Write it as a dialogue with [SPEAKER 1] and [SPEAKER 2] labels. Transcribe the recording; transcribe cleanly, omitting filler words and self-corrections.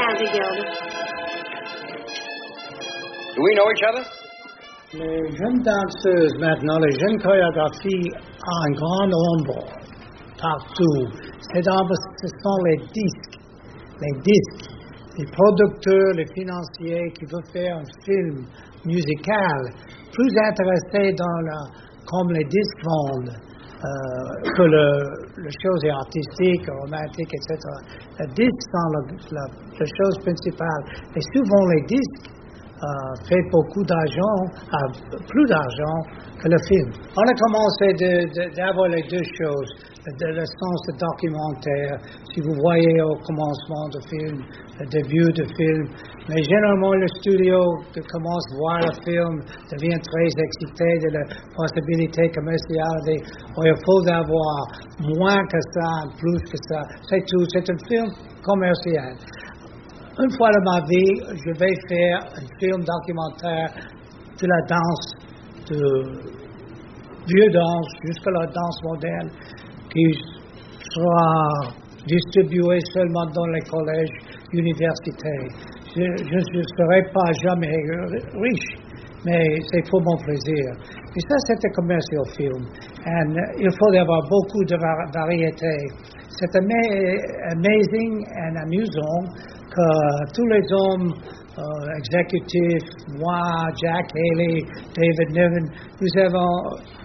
[SPEAKER 1] Gilda.
[SPEAKER 2] Do we know each other?
[SPEAKER 3] Les jeunes danseuses maintenant, les jeunes chorégraphies ont un grand nombre partout. Ce sont les disques. Les producteurs, les financiers qui veulent faire un film musical, plus intéressés comme les disques vendent que les choses artistiques, romantiques, etc. Les disques sont la chose principale. Et souvent les disques fait beaucoup d'argent, plus d'argent que le film. On a commencé d'avoir les deux choses, le sens de documentaire, si vous voyez au commencement du film, le début du film, mais généralement le studio qui commence à voir le film devient très excité de la possibilité commerciale. Il faut avoir moins que ça, plus que ça. C'est tout, c'est un film commercial. Une fois dans ma vie, je vais faire un film documentaire de la danse, de vieux danse jusqu'à la danse moderne, qui sera distribué seulement dans les collèges, universités. Je ne serai pas jamais riche, mais c'est pour mon plaisir. Et ça, c'est un commercial film. Et il faut avoir beaucoup de variété. C'est amazing et amusant que tous les hommes exécutifs, moi, Jack Haley, David Niven, nous avons